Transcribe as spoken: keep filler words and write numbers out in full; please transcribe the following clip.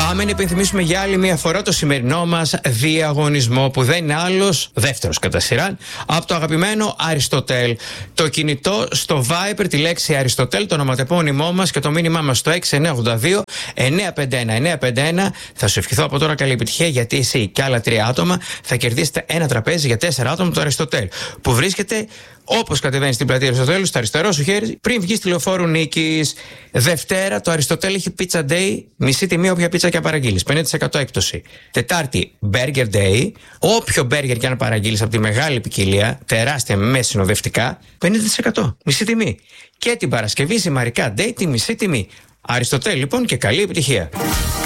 Πάμε να υπενθυμίσουμε για άλλη μια φορά το σημερινό μας διαγωνισμό, που δεν είναι άλλος, δεύτερος κατά σειρά, από το αγαπημένο Αριστοτέλ. Το κινητό στο Viber, τη λέξη Αριστοτέλ, το ονοματεπώνυμό μας και το μήνυμά μας στο έξι εννιά οκτώ δύο εννιά πέντε ένα εννιά πέντε ένα. Θα σου ευχηθώ από τώρα καλή επιτυχία, γιατί εσύ και άλλα τρία άτομα θα κερδίσετε ένα τραπέζι για τέσσερα άτομα του Αριστοτέλ, που βρίσκεται όπως κατεβαίνεις στην πλατεία Αριστοτέλου, στο αριστερό σου χέρι, πριν βγεις στη Λεωφόρου Νίκης. Δευτέρα, το Αριστοτέλ έχει Pizza Day, μισή τιμή όποια πίτσα και αν παραγγείλεις, πενήντα τοις εκατό έκπτωση. Τετάρτη, Burger Day, όποιο μπέργκερ και αν παραγγείλεις από τη μεγάλη ποικιλία, τεράστια με συνοδευτικά, πενήντα τοις εκατό, μισή τιμή. Και την Παρασκευή, Ζυμαρικά Day, τη μισή τιμή. Αριστοτέλ λοιπόν, και καλή επιτυχία.